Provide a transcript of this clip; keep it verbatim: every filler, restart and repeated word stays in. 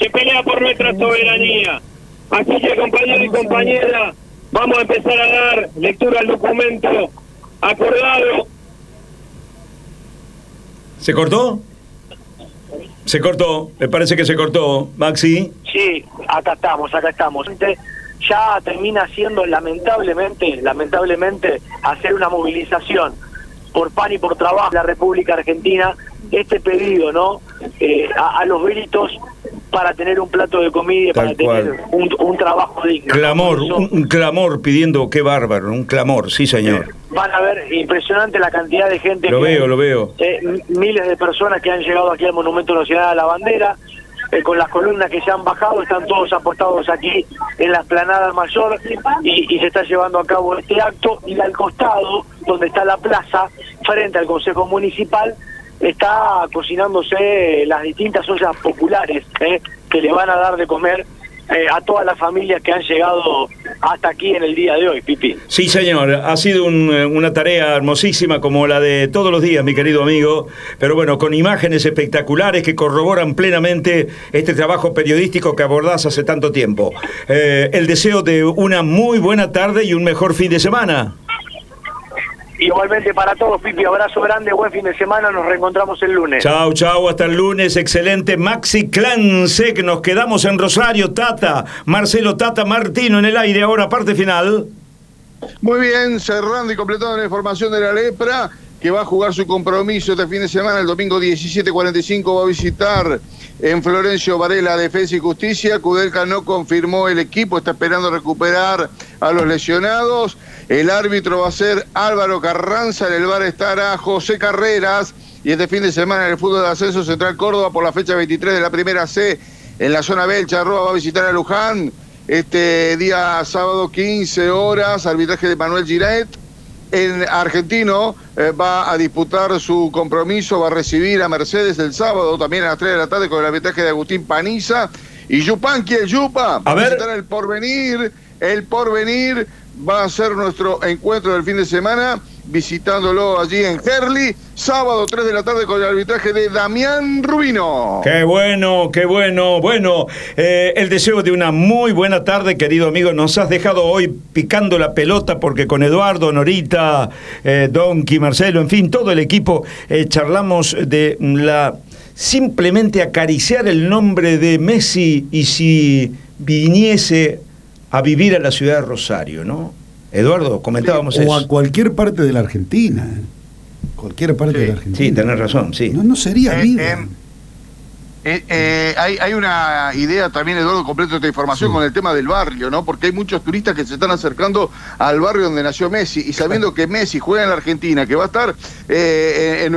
que pelea por nuestra soberanía. Así que, compañeros y compañeras, vamos a empezar a dar lectura al documento acordado. ¿Se cortó? Se cortó, me parece que se cortó, Maxi. Sí, acá estamos, acá estamos. Ya termina siendo lamentablemente, lamentablemente, hacer una movilización por pan y por trabajo en la República Argentina, este pedido, ¿no? Eh, a, a los gritos para tener un plato de comida y para tener un, un trabajo digno. Clamor, Eso, un, un clamor pidiendo, qué bárbaro, un clamor, sí señor. Eh, van a ver, impresionante la cantidad de gente. Lo que, veo, lo veo. Eh, miles de personas que han llegado aquí al Monumento Nacional a la Bandera, eh, con las columnas que se han bajado, están todos apostados aquí en la explanada mayor y, y se está llevando a cabo este acto. Y al costado, donde está la plaza, frente al Consejo Municipal, está cocinándose las distintas ollas populares eh, que le van a dar de comer eh, a todas las familias que han llegado hasta aquí en el día de hoy, Pipi. Sí, señor, ha sido un, una tarea hermosísima como la de todos los días, mi querido amigo, pero bueno, con imágenes espectaculares que corroboran plenamente este trabajo periodístico que abordás hace tanto tiempo. Eh, el deseo de una muy buena tarde y un mejor fin de semana. Igualmente para todos, Pipi, abrazo grande, buen fin de semana, nos reencontramos el lunes. Chau, chau, hasta el lunes, excelente. Maxi Clansec, nos quedamos en Rosario, Tata, Marcelo Tata Martino en el aire, ahora parte final. Muy bien, cerrando y completando la información de la Lepra, que va a jugar su compromiso este fin de semana, el domingo diecisiete cuarenta y cinco va a visitar en Florencio Varela Defensa y Justicia. Kudelka no confirmó el equipo, está esperando recuperar a los lesionados. El árbitro va a ser Álvaro Carranza, en el bar estará José Carreras, y este fin de semana en el fútbol de ascenso Central Córdoba por la fecha veintitrés de la primera C, en la zona B, el Charrúa va a visitar a Luján, este día sábado quince horas, arbitraje de Manuel Giret. En Argentino eh, va a disputar su compromiso, va a recibir a Mercedes el sábado, también a las tres de la tarde, con el arbitraje de Agustín Paniza. Y Yupanqui, el Yupa, va a, a visitar el Porvenir, el Porvenir va a ser nuestro encuentro del fin de semana, visitándolo allí en Herli, sábado tres de la tarde con el arbitraje de Damián Rubino. Qué bueno, qué bueno. Bueno, eh, el deseo de una muy buena tarde, querido amigo. Nos has dejado hoy picando la pelota porque con Eduardo, Norita, eh, Donky, Marcelo, en fin, todo el equipo, eh, charlamos de la simplemente acariciar el nombre de Messi y si viniese a vivir a la ciudad de Rosario, ¿no? Eduardo, comentábamos sí, o eso. O a cualquier parte de la Argentina. ¿eh? Cualquier parte sí. de la Argentina. Sí, tenés razón, sí. No, no sería eh, vida. Eh, eh, eh, hay, hay una idea también, Eduardo, completo esta información sí. con el tema del barrio, ¿no? Porque hay muchos turistas que se están acercando al barrio donde nació Messi, y sabiendo que Messi juega en la Argentina, que va a estar eh, en